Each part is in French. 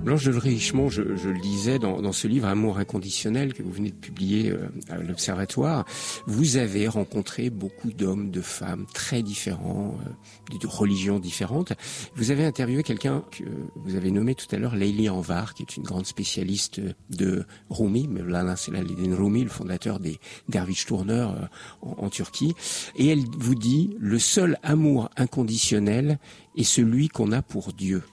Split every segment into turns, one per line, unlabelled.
Blanche de Richemont, je le disais dans ce livre Amour inconditionnel que vous venez de publier à l'Observatoire, vous avez rencontré beaucoup d'hommes, de femmes très différents, de religions différentes. Vous avez interviewé quelqu'un que vous avez nommé tout à l'heure, Leyli Anvar, qui est une grande spécialiste de Rumi, Mevlana Selahattin Rumi, le fondateur des Dervish Tourneurs en Turquie. Et elle vous dit, le seul amour inconditionnel est celui qu'on a pour Dieu.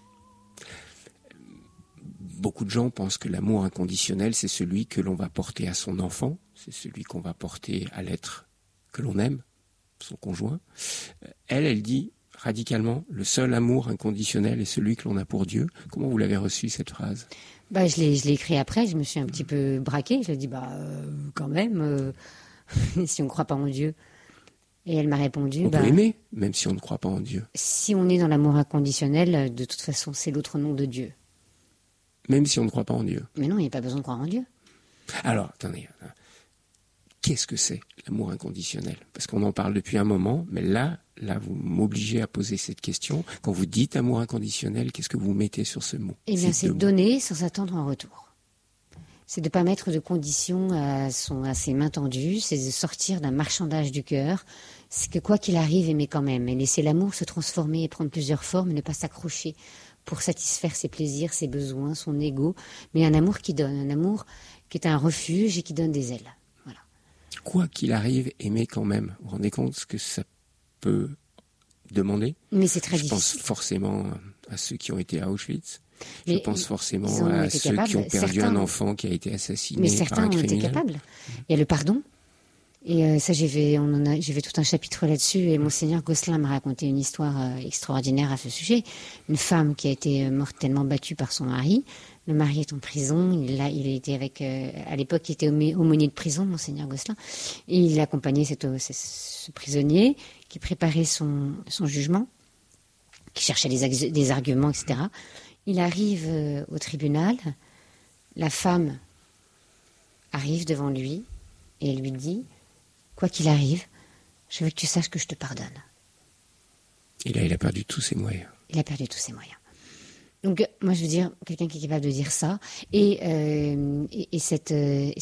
Beaucoup de gens pensent que l'amour inconditionnel, c'est celui que l'on va porter à son enfant, c'est celui qu'on va porter à l'être que l'on aime, son conjoint. Elle dit radicalement, le seul amour inconditionnel est celui que l'on a pour Dieu. Comment vous l'avez reçue, cette phrase ?
Je l'ai écrit après, je me suis un petit peu braquée. Je lui ai dit, quand même, si on ne croit pas en Dieu. Et elle m'a répondu...
On peut aimer, même si on ne croit pas en Dieu.
Si on est dans l'amour inconditionnel, de toute façon, c'est l'autre nom de Dieu.
Même si on ne croit pas en Dieu.
Mais non, il n'y a pas besoin de croire en Dieu.
Alors, attendez. Qu'est-ce que c'est, l'amour inconditionnel ? Parce qu'on en parle depuis un moment, mais là, vous m'obligez à poser cette question. Quand vous dites amour inconditionnel, qu'est-ce que vous mettez sur ce mot ?
Eh bien, c'est donner sans attendre un retour. C'est de ne pas mettre de conditions à ses mains tendues. C'est de sortir d'un marchandage du cœur. C'est que quoi qu'il arrive, aimer quand même. Et laisser l'amour se transformer et prendre plusieurs formes et ne pas s'accrocher pour satisfaire ses plaisirs, ses besoins, son ego, mais un amour qui donne, un amour qui est un refuge et qui donne des ailes. Voilà.
Quoi qu'il arrive, aimer quand même. Vous vous rendez compte ce que ça peut demander ?
Mais c'est très difficile.
Je pense forcément à ceux qui ont été à Auschwitz. Je pense forcément à ceux qui ont perdu un enfant qui a été assassiné par un criminel. Mais certains ont été capables.
Il y a le pardon. Et ça, j'ai fait tout un chapitre là-dessus. Et Monseigneur Gosselin m'a raconté une histoire extraordinaire à ce sujet. Une femme qui a été mortellement battue par son mari. Le mari est en prison. Il était avec, à l'époque, il était aumônier de prison, Monseigneur Gosselin. Et il accompagnait ce prisonnier qui préparait son jugement, qui cherchait des arguments, etc. Il arrive au tribunal. La femme arrive devant lui et elle lui dit: quoi qu'il arrive, je veux que tu saches que je te pardonne.
Et là, il a perdu tous ses moyens.
Il a perdu tous ses moyens. Donc, moi, je veux dire, quelqu'un qui est capable de dire ça, et cette